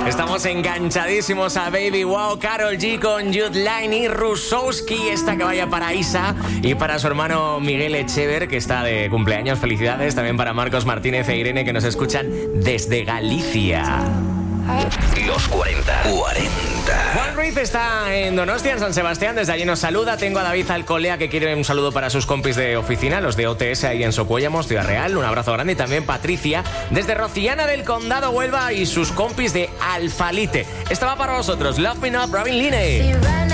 Estamos enganchadísimos a Baby Wow, Karol G con Jude Line y Rusowski. Esta que vaya para Isa y para su hermano Miguel Echever, que está de cumpleaños. Felicidades también para Marcos Martínez e Irene, que nos escuchan desde Galicia. Los 40. Juan Ruiz está en Donostia, en San Sebastián. Desde allí nos saluda. Tengo a David Alcolea, que quiere un saludo para sus compis de oficina, los de OTS ahí en Socuéllamos, Ciudad Real. Un abrazo grande. Y también Patricia desde Rociana del Condado, Huelva, y sus compis de Alfalite. Esta va para vosotros. Love Me Not, Robin Line.